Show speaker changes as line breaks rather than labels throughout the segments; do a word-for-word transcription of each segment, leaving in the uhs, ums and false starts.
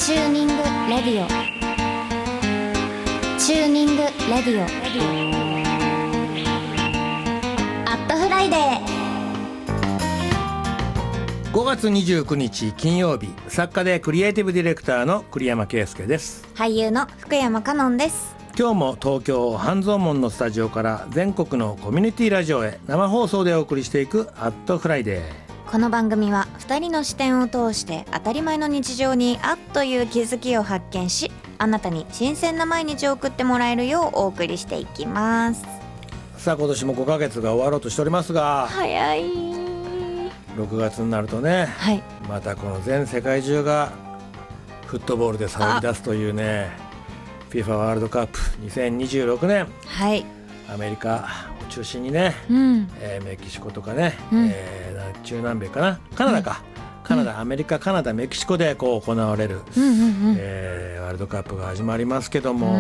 チューニングレディオチューニングレディオアットフライデー。
ごがつにじゅうくにち金曜日、作家でクリエイティブディレクターの栗山圭介です。
俳優の福山香音です。
今日も東京半蔵門のスタジオから全国のコミュニティラジオへ生放送でお送りしていくアットフライデー。
この番組はふたりの視点を通して当たり前の日常にあっという気づきを発見し、あなたに新鮮な毎日を送ってもらえるようお送りしていきます。
さあ今年もごかげつが終わろうとしておりますが、
早い。
ろくがつになるとね、
はい、ま
たこの全世界中がフットボールで騒ぎ出すというね、 FIFA ワールドカップにせんにじゅうろくねん、
はい、
アメリカを中心にね、うんえー、メキシコとかね、うんえー、中南米かな、カナダか、うん、カナダ、アメリカ、カナダ、メキシコでこう行われる、うんうんうんえー、ワールドカップが始まりますけども、うん、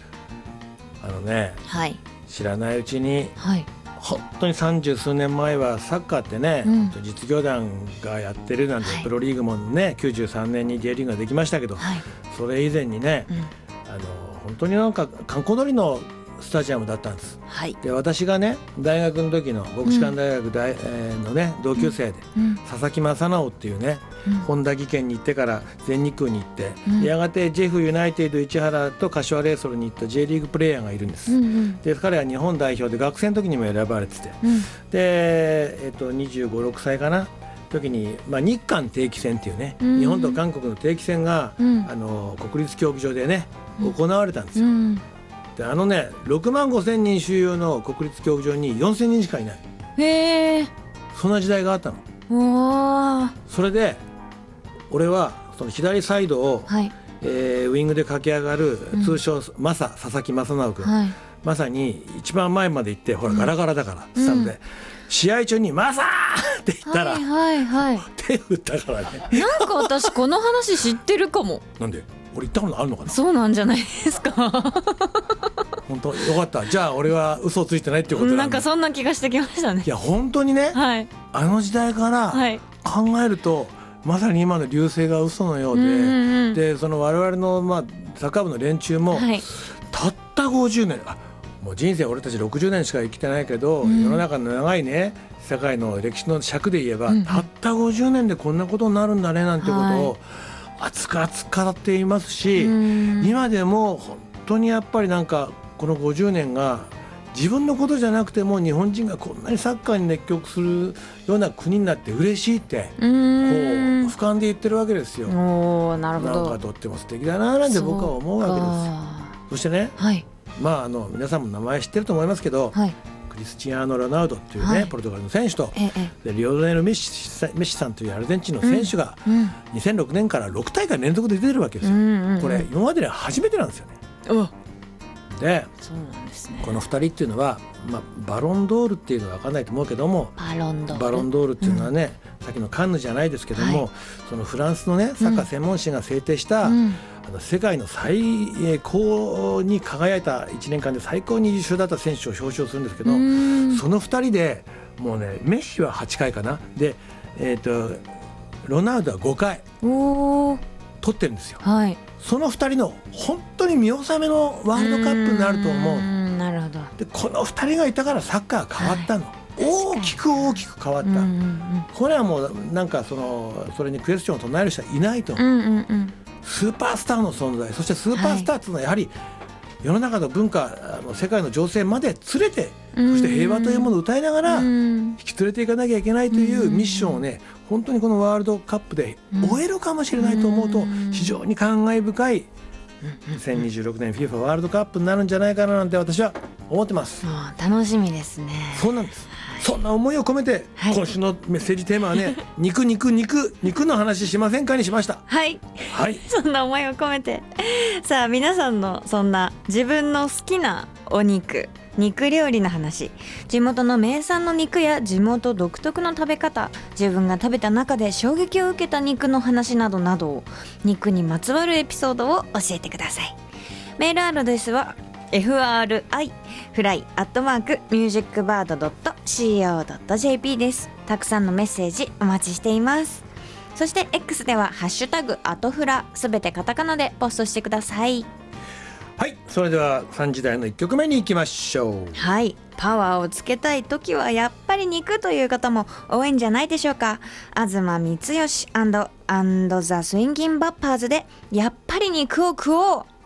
あのね、はい、知らないうちに、はい、本当に三十数年前はサッカーってね、うん、実業団がやってるなんて、はい、プロリーグもねきゅうじゅうさんねんに J リーグができましたけど、はい、それ以前にね、うん、あの本当になんか観光通りのスタジアムだったんです、はい、で私がね大学の時の国士舘大学大、うんえー、のね同級生で、うん、佐々木正直っていうね、うん、本田技研に行ってから全日空に行って、うん、やがてジェフユナイテッド市原と柏レイソルに行った J リーグプレーヤーがいるんです、うんうん、で彼は日本代表で学生の時にも選ばれてて、うん、で、えー、とにじゅうご、ろくさいかな時に、まあ、日韓定期戦っていうね、うん、日本と韓国の定期戦が、うん、あの国立競技場でね行われたんですよ、うんであのねろくまんごせんにん収容の国立競技場によんせんにんしかいない。へー、そんな時代があったの。おー、それで俺はその左サイドを、はいえー、ウイングで駆け上がる、うん、通称マサ佐々木正直君、はい、まさに一番前まで行ってほらガラガラだから、うん、スタンドで、うん、試合中にマサーって言ったら、はいはいはい、手振ったからね。
なんか私この話知ってるかも。
なんで俺行ったことあるのかな。
そうなんじゃないですか。
本当よかった。じゃあ俺は嘘をついてないっていうことなんだ。
なんかそんな気がしてきましたね。
いや本当にね、はい、あの時代から考えると、はい、まさに今の流星が嘘のようで、うんうんうん、でその我々の、まあ、サッカー部の連中も、はい、たったごじゅうねん、あもう人生俺たちろくじゅうねんしか生きてないけど、うん、世の中の長いね世界の歴史の尺で言えば、うんうん、たったごじゅうねんでこんなことになるんだねなんてことを、はい熱く熱く語っていますし、今でも本当にやっぱりなんかこのごじゅうねんが自分のことじゃなくても日本人がこんなにサッカーに熱狂するような国になって嬉しいってこう俯瞰で言ってるわけですよ。おー、なるほど。なんかとっても素敵だななんて僕は思うわけです。 そ, そしてね、はい、まああの皆さんも名前知ってると思いますけど、はいクリスチアーノ・ロナウドというね、はい、ポルトガルの選手と、ええ、でリオネル・メッシ、メッシさんというアルゼンチンの選手が、うん、にせんろくねんからろくたいかい連続で出てるわけですよ、うんうんうん、これ今までで初めてなんですよね。で、そうなんですね、このふたりっていうのは、まあ、バロンドールっていうのは分かんないと思うけどもバロンドール、バロンドールっていうのはね、うん、さっきのカンヌじゃないですけども、はい、そのフランスのねサッカー専門誌が制定した、うんあの世界の最高に輝いたいちねんかんで最高に優秀だった選手を表彰するんですけど、そのふたりでもうねメッシははちかいかなで、えー、とロナウドはごかい取ってるんですよ、はい、そのふたりの本当に見納めのワールドカップになると思う。なるほど。でこのふたりがいたからサッカーが変わったの、はい大きく大きく変わった、うんうんうん、これはもうなんか そのそれにクエスチョンを唱える人はいないと、うんうんうん、スーパースターの存在、そしてスーパースターっていうのはやはり世の中の文化、あの世界の情勢まで連れて、うんうん、そして平和というものを歌いながら引き連れていかなきゃいけないというミッションをね本当にこのワールドカップで終えるかもしれないと思うと非常に感慨深いにせんにじゅうろくねん FIFA ワールドカップになるんじゃないかななんて私は思ってます。
楽しみですね。
そうなんです、はい、そんな思いを込めて、はい、今週のメッセージテーマはね肉肉肉肉の話しませんかにしました。
はい、はい、そんな思いを込めてさあ皆さんのそんな自分の好きなお肉肉料理の話、地元の名産の肉や地元独特の食べ方、自分が食べた中で衝撃を受けた肉の話などなど肉にまつわるエピソードを教えてください。メールアドレスは エフアールアイ フライ アットマーク ミュージックバード ドット シーオー ドット ジェーピー です。たくさんのメッセージお待ちしています。 そして X ではハッシュタグアトフラすべてカタカナでポストしてください。
はい、それではさんじ台のいっきょくめに行きましょう。
はい、パワーをつけたい時はやっぱり肉という方も多いんじゃないでしょうか。東光義&アンドザスインギンバッパーズでやっぱり肉を食おう。